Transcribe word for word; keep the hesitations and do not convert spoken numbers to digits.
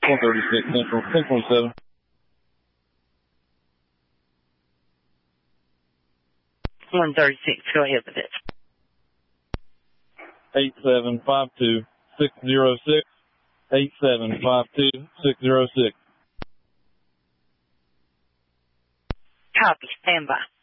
one thirty-six Central, ten twenty-seven. one thirty-six, go ahead with it. eight seven five two, six zero six. eight seven five two, six zero six. Copy, stand by.